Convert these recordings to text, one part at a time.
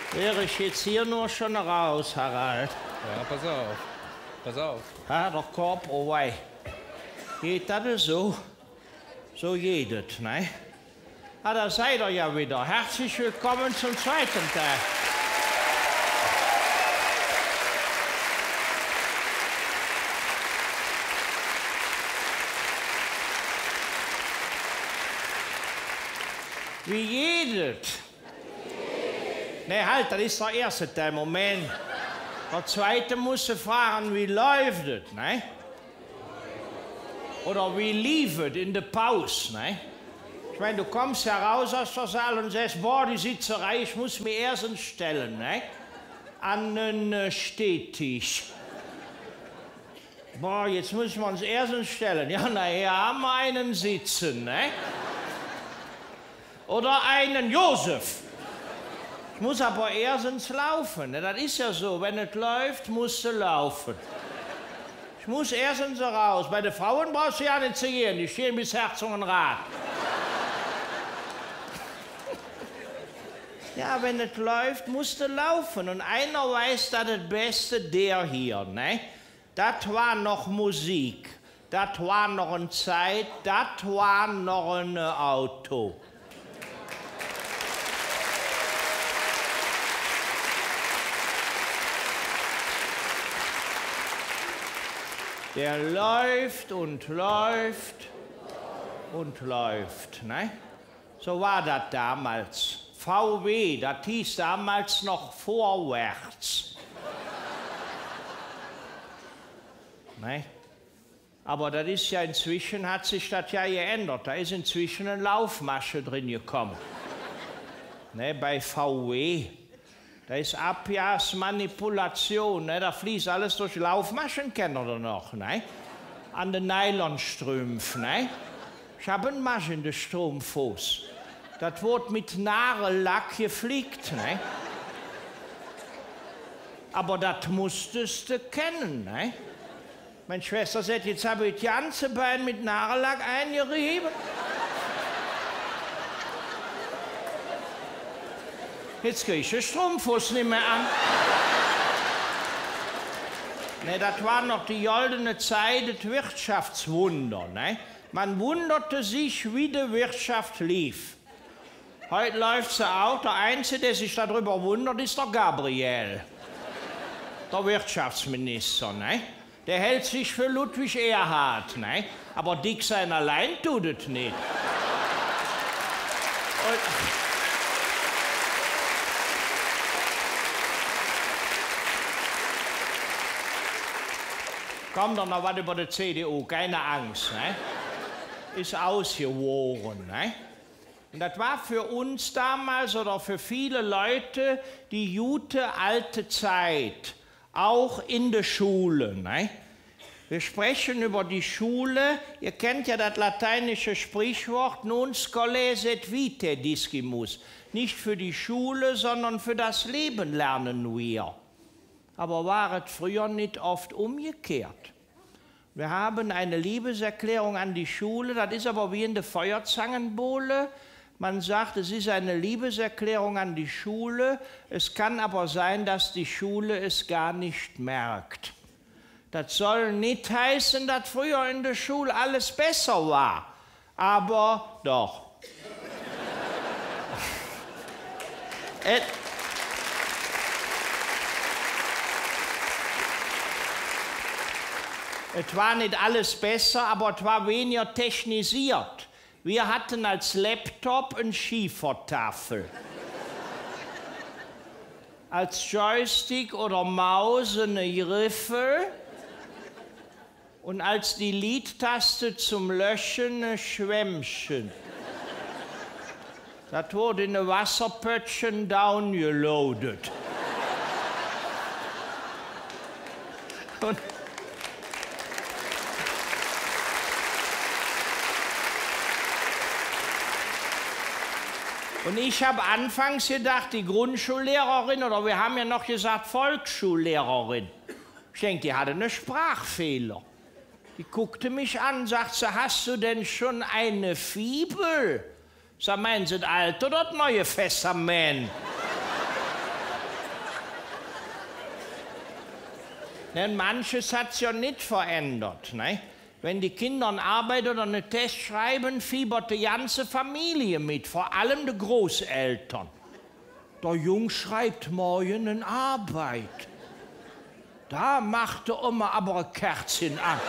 Wäre ich jetzt hier nur schon raus, Harald. Ja, pass auf. Pass auf. Ja, der Korb, oh wei. Geht das so? So geht es, ne? Ah, da seid ihr ja wieder. Herzlich willkommen zum zweiten Teil. Wie geht es? Nee, halt, das ist der erste Teil, Moment. Der zweite muss fragen, wie läuft es, ne? Oder wie lief es in der Pause, ne? Ich meine, du kommst heraus aus der Saal und sagst, boah, die Sitzerei, ich muss mich erstens stellen, ne? An den Stehtisch. Boah, jetzt müssen wir uns erstens stellen. Ja, nachher haben wir einen sitzen, ne? Oder einen Josef. Ich muss aber erstens laufen. Das ist ja so, wenn es läuft, musst du laufen. Ich muss erstens raus. Bei den Frauen brauchst du ja nicht zu gehen, die stehen bis Herzogenrath. Ja, wenn es läuft, musst du laufen. Und einer weiß, dass das Beste der hier, ne? Das war noch Musik, das war noch eine Zeit, das war noch ein Auto. Der läuft und läuft und läuft, ne? So war das damals. VW, das hieß damals noch vorwärts. Ne? Aber das ist ja inzwischen, hat sich das ja geändert. Da ist inzwischen eine Laufmasche drin gekommen. Ne, bei VW. Da ist Abgasmanipulation, ne? Da fließt alles durch Laufmaschen, kennt ihr noch, ne? An den Nylonstrümpfen, ne? Ich habe einen Masch in den Strumpffuß. Das wird mit Nagellack geflickt, ne? Aber das musstest du kennen, ne? Meine Schwester sagt, jetzt habe ich das ganze Bein mit Nagellack eingerieben. Jetzt krieg ich den Strumpffuß nicht mehr an. Ne, das war noch die goldene Zeit, das Wirtschaftswunder. Ne? Man wunderte sich, wie die Wirtschaft lief. Heute läuft sie auch. Der Einzige, der sich darüber wundert, ist der Gabriel. Der Wirtschaftsminister. Ne? Der hält sich für Ludwig Erhard. Ne? Aber dick sein allein tut es nicht. Kommt doch noch was über die CDU, keine Angst, ne? Ist ausgeworen, ne? Und das war für uns damals oder für viele Leute die gute alte Zeit, auch in der Schule, ne? Wir sprechen über die Schule, ihr kennt ja das lateinische Sprichwort, non scholae et vitae discimus. Nicht für die Schule, sondern für das Leben lernen wir. Aber war es früher nicht oft umgekehrt? Wir haben eine Liebeserklärung an die Schule, das ist aber wie in der Feuerzangenbowle. Man sagt, es ist eine Liebeserklärung an die Schule, es kann aber sein, dass die Schule es gar nicht merkt. Das soll nicht heißen, dass früher in der Schule alles besser war, aber doch. Es war nicht alles besser, aber es war weniger technisiert. Wir hatten als Laptop eine Schiefertafel. Als Joystick oder Maus eine Griffel. Und als Delete-Taste zum Löschen ein Schwämmchen. Das wurde in ein Wasserpöttchen downgeloadet. Und ich habe anfangs gedacht, die Grundschullehrerin, oder wir haben ja noch gesagt Volksschullehrerin, ich denke, die hatte einen Sprachfehler. Die guckte mich an und sagte, hast du denn schon eine Fibel? Sag, meinen Sie das Alte oder das Neue Testament? Denn manches hat sich ja nicht verändert. Ne? Wenn die Kinder eine Arbeit oder einen Test schreiben, fiebert die ganze Familie mit, vor allem die Großeltern. Der Jung schreibt morgen eine Arbeit. Da macht die Oma aber ein Kerzchen an.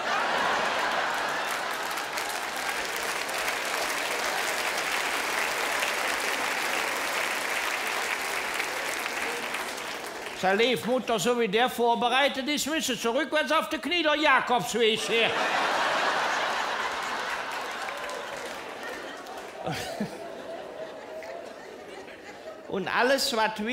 Seine Lebmutter, so wie der vorbereitet ist, müssen sie rückwärts auf den Knie der Jakobsweg her. Und alles, was